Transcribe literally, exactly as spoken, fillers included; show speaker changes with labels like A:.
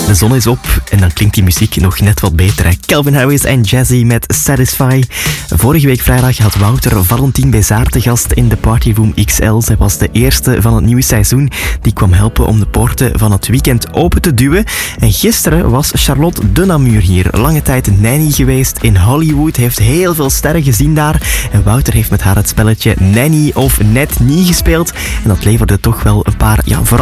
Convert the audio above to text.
A: De zon is op en dan klinkt die muziek nog net wat beter. Hè? Calvin Harris en Jazzy met Satisfy. Vorige week vrijdag had Wouter Valentin Bézaert te gast in de Partyroom X L. Zij was de eerste van het nieuwe seizoen. Die kwam helpen om de poorten van het weekend open te duwen. En gisteren was Charlotte de Namur hier. Lange tijd nanny geweest in Hollywood. Heeft heel veel sterren gezien daar. En Wouter heeft met haar het spelletje Nanny of Net Niet gespeeld. En dat leverde toch wel een paar ja, verrassingen